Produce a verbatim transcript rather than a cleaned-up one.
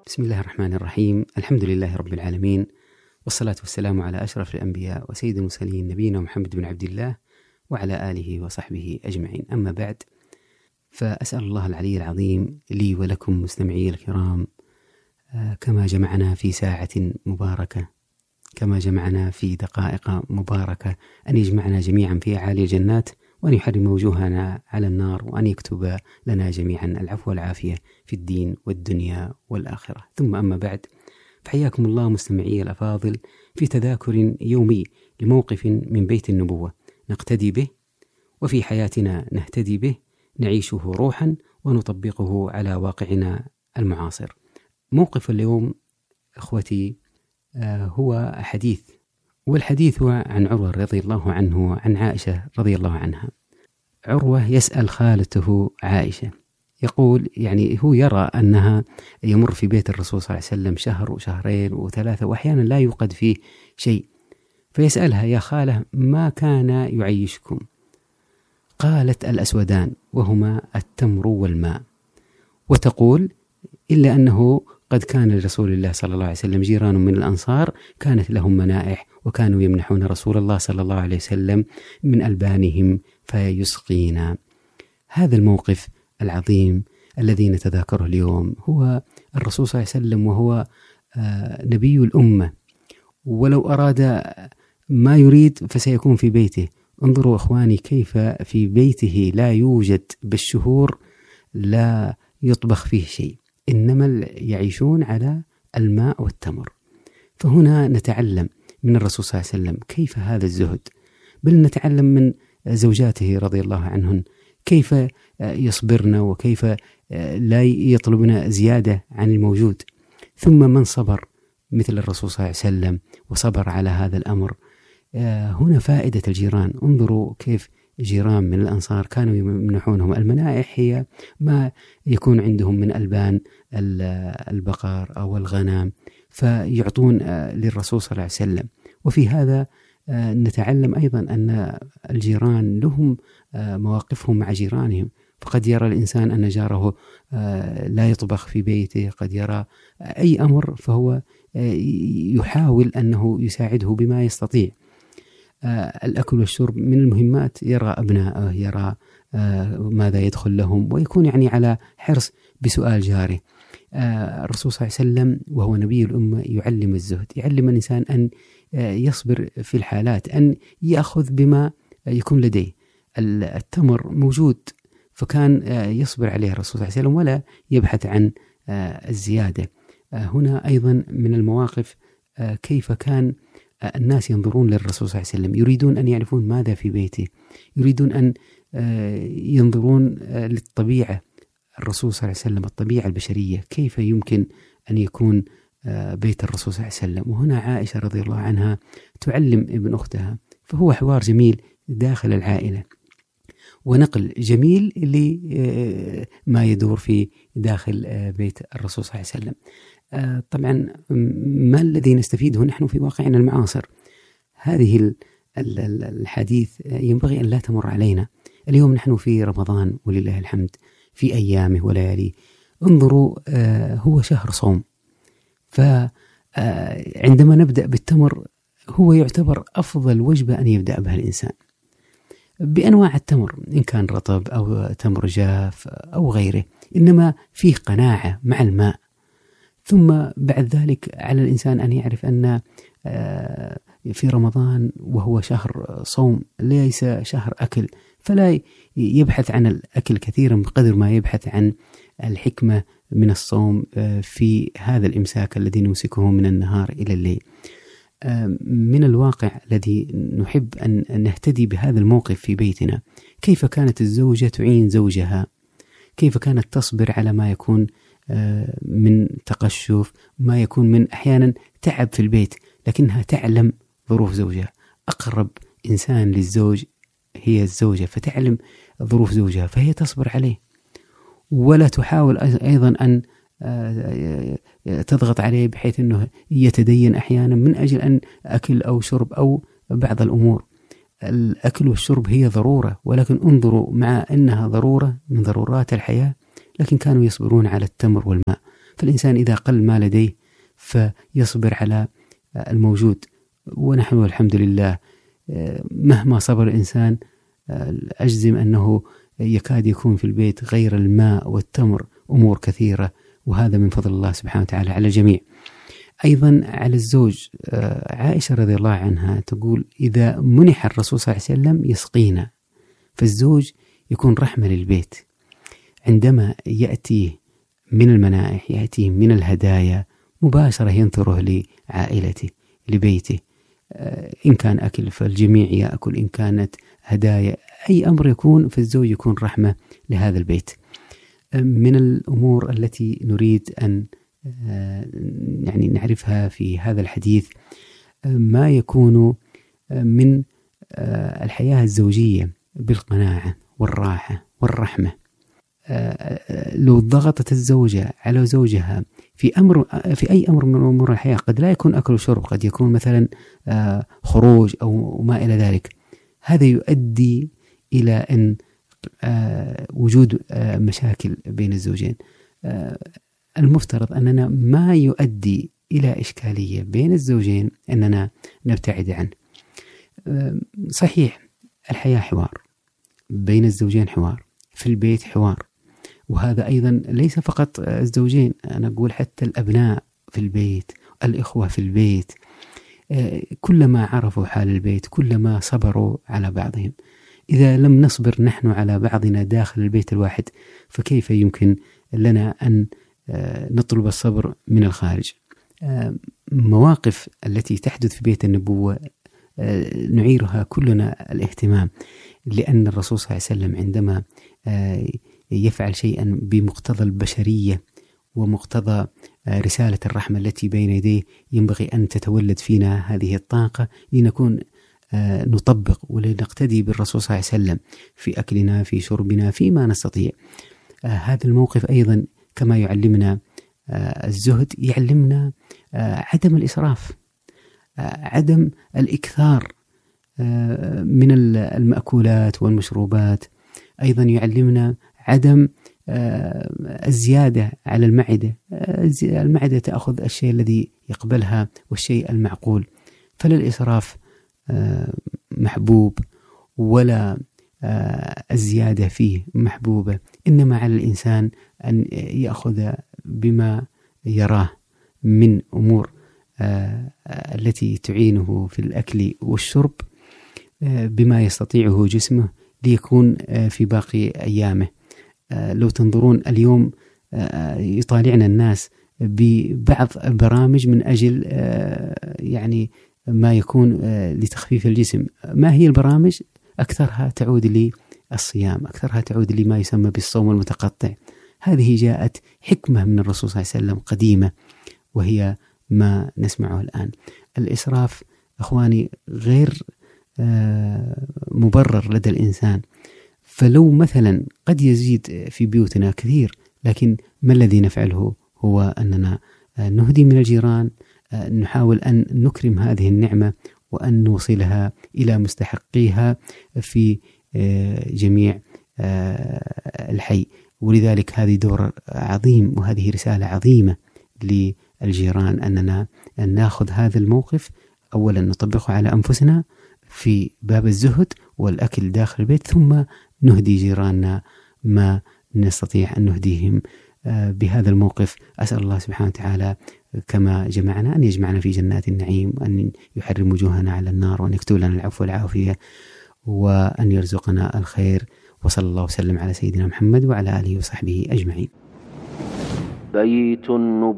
بسم الله الرحمن الرحيم. الحمد لله رب العالمين، والصلاة والسلام على أشرف الأنبياء وسيد المرسلين نبينا محمد بن عبد الله وعلى آله وصحبه أجمعين. أما بعد، فأسأل الله العلي العظيم لي ولكم مستمعي الكرام كما جمعنا في ساعة مباركة، كما جمعنا في دقائق مباركة، أن يجمعنا جميعا في أعالي الجنات، وأن يحرم وجوهنا على النار، وأن يكتب لنا جميعا العفو والعافية في الدين والدنيا والآخرة. ثم أما بعد، فحياكم الله مستمعي الأفاضل في تذاكر يومي لموقف من بيت النبوة نقتدي به، وفي حياتنا نهتدي به، نعيشه روحا ونطبقه على واقعنا المعاصر. موقف اليوم أخوتي هو حديث، والحديث هو عن عروة رضي الله عنه عن عائشة رضي الله عنها. عروة يسأل خالته عائشة، يقول يعني هو يرى أنها يمر في بيت الرسول صلى الله عليه وسلم شهر وشهرين وثلاثة وأحيانا لا يوقد فيه شيء، فيسألها: يا خالة، ما كان يعيشكم؟ قالت: الأسودان، وهما التمر والماء. وتقول: إلا أنه قد كان لرسول الله صلى الله عليه وسلم جيران من الأنصار كانت لهم منائح، وكانوا يمنحون رسول الله صلى الله عليه وسلم من ألبانهم فيسقينا. هذا الموقف العظيم الذي نتذاكره اليوم هو الرسول صلى الله عليه وسلم، وهو نبي الأمة، ولو أراد ما يريد فسيكون في بيته. انظروا إخواني كيف في بيته لا يوجد بالشهور لا يطبخ فيه شيء، إنما يعيشون على الماء والتمر. فهنا نتعلم من الرسول صلى الله عليه وسلم كيف هذا الزهد، بل نتعلم من زوجاته رضي الله عنهن كيف يصبرن وكيف لا يطلبن زيادة عن الموجود. ثم من صبر مثل الرسول صلى الله عليه وسلم وصبر على هذا الأمر. هنا فائدة الجيران. انظروا كيف جيران من الأنصار كانوا يمنحونهم المنائح، هي ما يكون عندهم من ألبان البقر أو الغنم، فيعطون للرسول صلى الله عليه وسلم. وفي هذا نتعلم أيضا أن الجيران لهم مواقفهم مع جيرانهم، فقد يرى الإنسان أن جاره لا يطبخ في بيته، قد يرى أي أمر فهو يحاول أنه يساعده بما يستطيع. الأكل والشرب من المهمات، يرى أبنائه، يرى ماذا يدخل لهم، ويكون يعني على حرص بسؤال جاره. الرسول صلى الله عليه وسلم وهو نبي الأمة يعلم الزهد، يعلم الإنسان أن يصبر في الحالات، أن يأخذ بما يكون لديه. التمر موجود فكان يصبر عليه الرسول صلى الله عليه وسلم ولا يبحث عن الزيادة. هنا أيضا من المواقف كيف كان الناس ينظرون للرسول صلى الله عليه وسلم، يريدون أن يعرفون ماذا في بيته، يريدون أن ينظرون للطبيعة. الرسول صلى الله عليه وسلم الطبيعة البشرية، كيف يمكن أن يكون بيت الرسول صلى الله عليه وسلم. وهنا عائشة رضي الله عنها تعلم ابن أختها، فهو حوار جميل داخل العائلة، ونقل جميل لما يدور في داخل بيت الرسول صلى الله عليه وسلم. طبعا ما الذي نستفيده نحن في واقعنا المعاصر؟ هذه الحديث ينبغي أن لا تمر علينا. اليوم نحن في رمضان ولله الحمد في أيامه ولياليه. انظروا، هو شهر صوم، فعندما نبدأ بالتمر هو يعتبر أفضل وجبة أن يبدأ بها الإنسان بأنواع التمر، إن كان رطب أو تمر جاف أو غيره، إنما فيه قناعة مع الماء. ثم بعد ذلك على الإنسان أن يعرف أن في رمضان وهو شهر صوم ليس شهر أكل، فلا يبحث عن الأكل كثيرا بقدر ما يبحث عن الحكمة من الصوم في هذا الإمساك الذي نمسكه من النهار إلى الليل. من الواقع الذي نحب أن نهتدي بهذا الموقف في بيتنا، كيف كانت الزوجة تعين زوجها، كيف كانت تصبر على ما يكون من تقشف، ما يكون من أحيانا تعب في البيت، لكنها تعلم ظروف زوجها. أقرب إنسان للزوج هي الزوجة، فتعلم ظروف زوجها فهي تصبر عليه، ولا تحاول أيضا أن تضغط عليه بحيث أنه يتدين أحيانا من أجل أن أكل أو شرب أو بعض الأمور. الأكل والشرب هي ضرورة، ولكن انظروا مع أنها ضرورة من ضرورات الحياة، لكن كانوا يصبرون على التمر والماء. فالإنسان إذا قل ما لديه فيصبر على الموجود، ونحن والحمد لله مهما صبر الإنسان أجزم أنه يكاد يكون في البيت غير الماء والتمر أمور كثيرة، وهذا من فضل الله سبحانه وتعالى على الجميع. أيضا على الزوج، عائشة رضي الله عنها تقول إذا منح الرسول صلى الله عليه وسلم يسقينا، فالزوج يكون رحمة للبيت عندما يأتيه من المنائح، يأتيه من الهدايا مباشرة ينثره لعائلته لبيته، إن كان أكل فالجميع يأكل، إن كانت هدايا أي أمر يكون فالزوج يكون رحمة لهذا البيت. من الأمور التي نريد أن يعني نعرفها في هذا الحديث ما يكون من الحياة الزوجية بالقناعة والراحة والرحمة. لو ضغطت الزوجة على زوجها في أمر في أي أمر من أمور الحياة، قد لا يكون أكل وشرب، قد يكون مثلا خروج أو ما إلى ذلك، هذا يؤدي إلى أن وجود مشاكل بين الزوجين. المفترض أننا ما يؤدي إلى إشكالية بين الزوجين أننا نبتعد عنه. صحيح الحياة حوار بين الزوجين، حوار في البيت، حوار، وهذا أيضا ليس فقط الزوجين، أنا أقول حتى الأبناء في البيت، الإخوة في البيت، كلما عرفوا حال البيت كلما صبروا على بعضهم. إذا لم نصبر نحن على بعضنا داخل البيت الواحد فكيف يمكن لنا أن نطلب الصبر من الخارج؟ مواقف التي تحدث في بيت النبوة نعيرها كلنا الاهتمام، لأن الرسول صلى الله عليه وسلم عندما يفعل شيئا بمقتضى البشرية ومقتضى رسالة الرحمة التي بين يديه ينبغي أن تتولد فينا هذه الطاقة لنكون نطبق ولنقتدي بالرسول صلى الله عليه وسلم في أكلنا في شربنا فيما نستطيع. هذا الموقف أيضا كما يعلمنا الزهد يعلمنا عدم الإسراف، عدم الإكثار من المأكولات والمشروبات، أيضا يعلمنا عدم الزيادة على المعدة. المعدة تأخذ الشيء الذي يقبلها والشيء المعقول، فلا الإسراف محبوب ولا الزيادة فيه محبوبة، إنما على الإنسان أن يأخذ بما يراه من أمور التي تعينه في الأكل والشرب بما يستطيعه جسمه ليكون في باقي أيامه. لو تنظرون اليوم يطالعنا الناس ببعض البرامج من أجل يعني ما يكون لتخفيف الجسم. ما هي البرامج؟ أكثرها تعود للصيام، أكثرها تعود لما يسمى بالصوم المتقطع. هذه جاءت حكمة من الرسول صلى الله عليه وسلم قديمة، وهي ما نسمعه الآن. الإسراف أخواني غير مبرر لدى الإنسان. فلو مثلا قد يزيد في بيوتنا كثير، لكن ما الذي نفعله هو أننا نهدي من الجيران، نحاول أن نكرم هذه النعمة وأن نوصلها إلى مستحقيها في جميع الحي. ولذلك هذه دور عظيم وهذه رسالة عظيمة للجيران أننا أن نأخذ هذا الموقف، أولا نطبقه على أنفسنا في باب الزهد والأكل داخل البيت، ثم نهدي جيراننا ما نستطيع أن نهديهم بهذا الموقف. أسأل الله سبحانه وتعالى كما جمعنا أن يجمعنا في جنات النعيم، وأن يحرم وجوهنا على النار، وأن يكتب لنا العفو والعافية، وأن يرزقنا الخير. وصلى الله وسلم على سيدنا محمد وعلى آله وصحبه أجمعين. بيت النبوة.